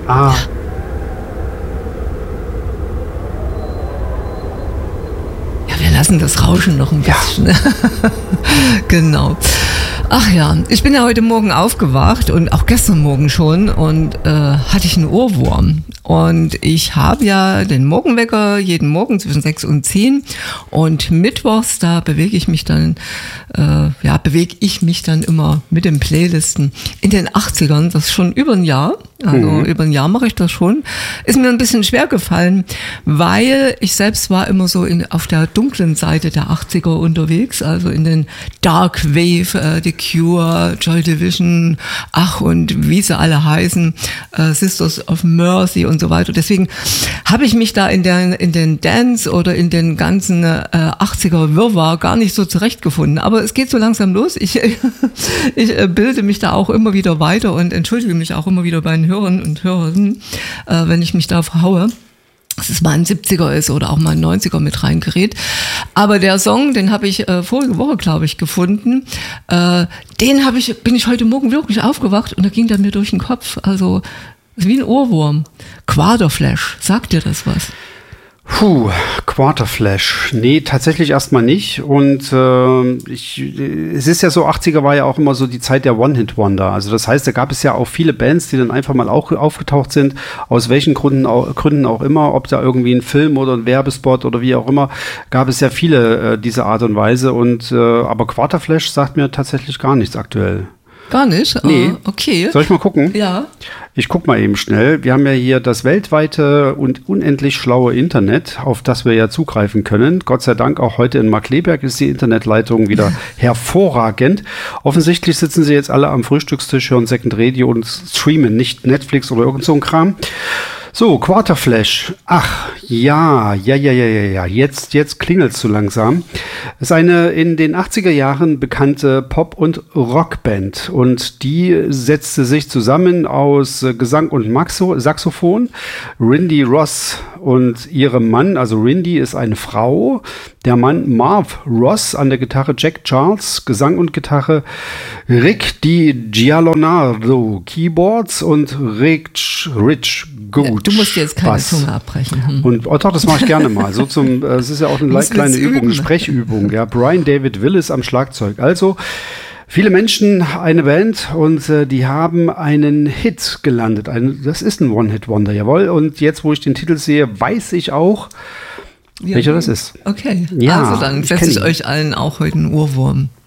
Ah. Ja, wir lassen das Rauschen noch ein bisschen. Ja. Genau. Ach ja, ich bin ja heute Morgen aufgewacht und auch gestern Morgen schon und hatte ich einen Ohrwurm. Und ich habe ja den Morgenwecker jeden Morgen zwischen 6 und 10 und mittwochs, da bewege ich mich dann immer mit den Playlisten in den 80ern, das ist schon über ein Jahr. Also über ein Jahr mache ich das schon. Ist mir ein bisschen schwer gefallen, weil ich selbst war immer so auf der dunklen Seite der 80er unterwegs, also in den Dark Wave, The Cure, Joy Division, und wie sie alle heißen, Sisters of Mercy und so weiter. Deswegen habe ich mich da in den Dance oder in den ganzen 80er Wirrwarr gar nicht so zurechtgefunden. Aber es geht so langsam los. Ich bilde mich da auch immer wieder weiter und entschuldige mich auch immer wieder bei den Hörern und Hörerinnen, wenn ich mich da verhaue, dass es mal ein 70er ist oder auch mal ein 90er mit reingerät. Aber der Song, den habe ich vorige Woche, glaube ich, gefunden. Bin ich heute Morgen wirklich aufgewacht und da ging der mir durch den Kopf. Also wie ein Ohrwurm. Quarterflash, sagt dir das was? Quarterflash. Nee, tatsächlich erstmal nicht. Und es ist ja so, 80er war ja auch immer so die Zeit der One-Hit-Wonder. Also das heißt, da gab es ja auch viele Bands, die dann einfach mal auch aufgetaucht sind, aus welchen Gründen auch immer, ob da irgendwie ein Film oder ein Werbespot oder wie auch immer, gab es ja viele dieser Art und Weise. Und aber Quarterflash sagt mir tatsächlich gar nichts aktuell. Gar nicht? Nee. Okay. Soll ich mal gucken? Ja. Ich guck mal eben schnell. Wir haben ja hier das weltweite und unendlich schlaue Internet, auf das wir ja zugreifen können. Gott sei Dank auch heute in Markkleeberg ist die Internetleitung wieder hervorragend. Offensichtlich sitzen sie jetzt alle am Frühstückstisch, hören Second Radio und streamen, nicht Netflix oder irgend so ein Kram. So, Quarterflash. Ach, ja. Jetzt klingelt's so langsam. Es ist eine in den 80er Jahren bekannte Pop- und Rockband. Und die setzte sich zusammen aus Gesang und Saxophon. Rindy Ross und ihrem Mann, also Rindy ist eine Frau. Der Mann Marv Ross an der Gitarre, Jack Charles, Gesang und Gitarre, Rick DiGiallonardo, Keyboards und Rich Gooch. Du musst jetzt keine Zunge abbrechen. Und doch, das mache ich gerne mal. So es ist ja auch eine kleine Übung, eine Sprechübung. Ja, Brian David Willis am Schlagzeug. Also viele Menschen, eine Band und die haben einen Hit gelandet. Das ist ein One-Hit-Wonder, jawohl. Und jetzt, wo ich den Titel sehe, weiß ich auch, welcher das ist. Okay, ja, also dann setze ich euch allen auch heute einen Ohrwurm.